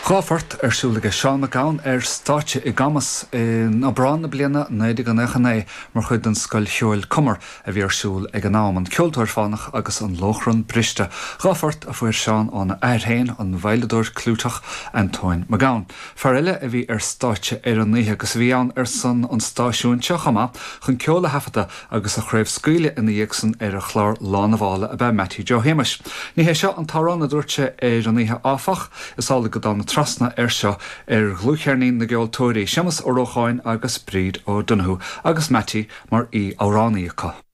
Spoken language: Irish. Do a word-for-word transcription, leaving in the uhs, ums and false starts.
Gáfart arsúlaige Seán McGowan ar stáitse I gamas na brán na bliana néidir an echané mar chud an scoil cheoil cumar a bhí arsúil ag an nám an ceoltóir fánach agus an lochran briste. Gáfart a fuair Seán an airthain an bhaileadóir clúteach Antoine McGowan. Fear eile a bhí ar stáitse ar an níthe agus bhí an ar san an stáisiúnte chama chun ceola hafata agus a chraibh scuile ina dhéagsan ar a chlár lánamhála a bheith Matthew Joe Hamish. Ní hé seo an tarrán a dúirte ar an níthe áfach is ála go dá trasna ar seo ar glúchearnín na geoltóirí seamas ó Rócháin agus bríd ó Dunhu agus Matty mar í áránaíocha.